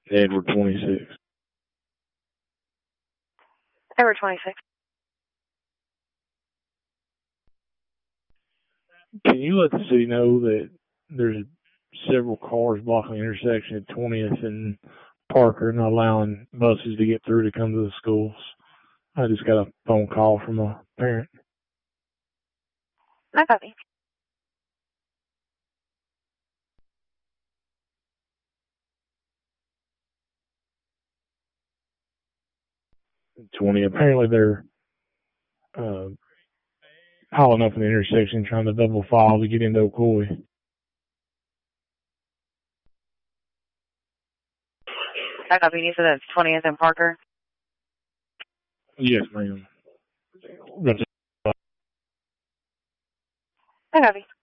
Edward 26. Edward 26. Can you let the city know that there's several cars blocking the intersection at 20th and Parker, not allowing buses to get through to come to the schools? I just got a phone call from a parent. I copy. 20. Apparently they're hauling up in the intersection trying to double file to get into Ocoee. I copy. You said that's 20th and Parker? Yes, ma'am. I copy.